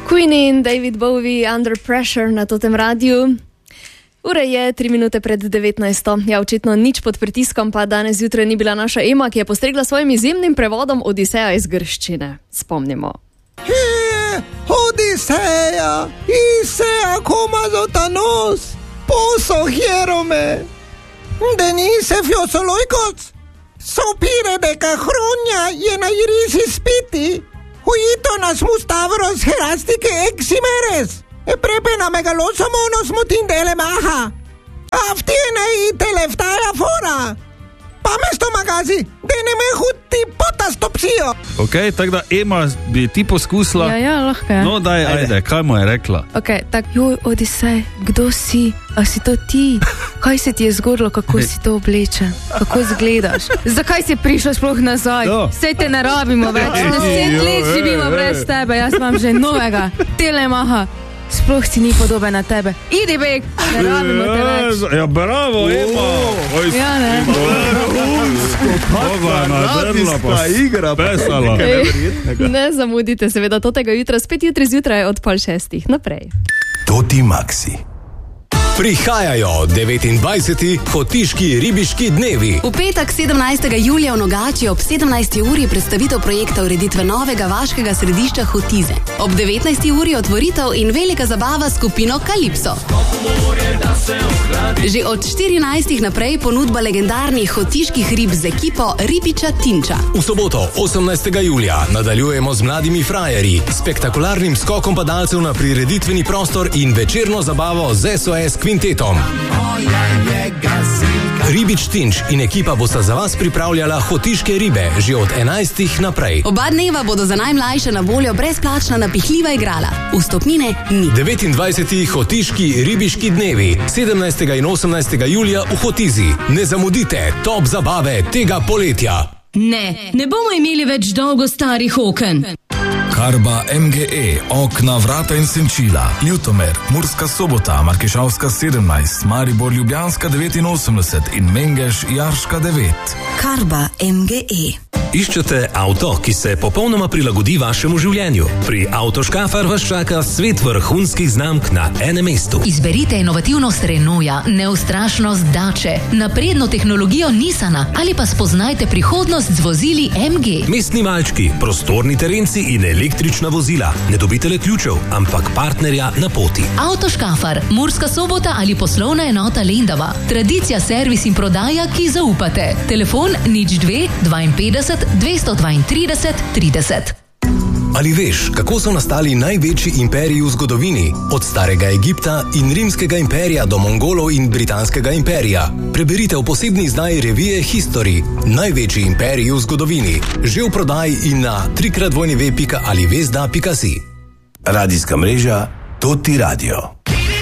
Queen in David Bowie, Under Pressure na totem radiju. Ura je 3 minute pred 19. Ja, očitno nič pod pritiskom, pa danes zjutraj ni bila naša Ema, ki je postregla svojim izjemnim prevodom Odiseja iz grščine. Spomnimo. Odiseja, Isea komazotanos, poso hierome, denise fiosoloikos, sopire de cahronia iena irisi spiti, huitonas mustavros herastike eximeres, prepena megalosomonos mutindele maha, aftiene i teleftaja fora, pamesto magazi, deneme huti potastopsijo. Ok, tako da Ema bi ti poskusila. Ja, lahko je. No, daj, ajde, kaj mu je rekla? Ok, tak, joj, Odisej, kdo si? A si to ti? Kaj se ti je zgodilo, kako si to oblečen? Kako izgledaš? Zakaj si prišel sploh nazaj? Sej te ne rabimo več, na 7 let živimo brez tebe, jaz imam že novega, Telemaha. Sploh si ni podoben na tebe. Idi beg, ne rabimo te več. Ja, bravo, Ema. Ja, ne. Radijska igra, pesala. Ne zamudite seveda totega jutra, spet jutri zjutraj od 5:30 naprej. Toti Maxi. Prihajajo 29. Hotiški ribiški dnevi. V petek 17. julija v Nogači ob 17. uri predstavitev projekta ureditve novega vaškega središča Hotize. Ob 19. uri otvoritev in velika zabava s skupino Kalipso. Že od 14. naprej ponudba legendarnih hotiških rib z ekipo Ribiča Tinča. V soboto 18. julija nadaljujemo z mladimi frajerji, spektakularnim skokom padalcev na prireditveni prostor in večerno zabavo z SOS kvintetom. Ribič Tinč in ekipa bosta za vas pripravljala hotiške ribe že od 11. naprej. Oba dneva bodo za najmlajše na voljo brezplačna napihljiva igrala. Vstopnine ni. 29. hotiški ribiški dnevi 17. in 18. julija v Hotizi. Ne zamudite top zabave tega poletja. Ne bomo imeli več dolgo starih oken. Karba MGE, okna, vrata in senčila, Ljutomer, Murska Sobota, Markešavska 17, Maribor Ljubljanska 89 in Mengeš Jarška 9. Karba MGE. Iščete avto, ki se popolnoma prilagodi vašemu življenju? Pri Avtoškafar vas čaka svet vrhunskih znamk na enem mestu. Izberite inovativnost Renaulta, neustrašnost Dače, napredno tehnologijo Nissana ali pa spoznajte prihodnost z vozili MG. Mestni malčki, prostorni terenci in električna vozila. Ne dobite le ključev, ampak partnerja na poti. Avtoškafar, Murska Sobota ali poslovna enota Lendava. Tradicija, servis in prodaja, ki zaupate. Telefon 02 52 232 30. Ali veš, kako so nastali največji imperiji v zgodovini? Od starega Egipta in rimskega imperija do Mongolov in britanskega imperija. Preberite v posebni izdaji revije History. Največji imperiji v zgodovini. Že v prodaji in na www.alivesda.si. Radijska mreža Toti Radio.